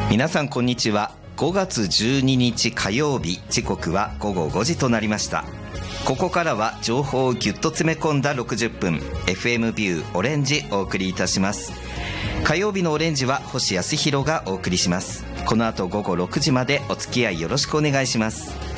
皆さんこんにちは。5月12日火曜日、時刻は午後5時となりました。ここからは情報をぎゅっと詰め込んだ60分 FM ビューオレンジお送りいたします。火曜日のオレンジは星康弘がお送りします。この後午後6時までお付き合いよろしくお願いします。